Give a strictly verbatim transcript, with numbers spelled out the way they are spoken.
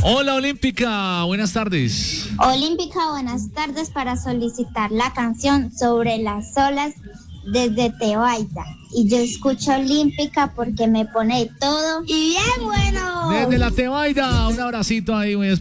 Hola, Olímpica, buenas tardes. Olímpica, buenas tardes, para solicitar la canción Sobre las olas desde Tebaida. Y yo escucho Olímpica porque me pone todo y bien bueno. Desde la Tebaida, un abracito ahí muy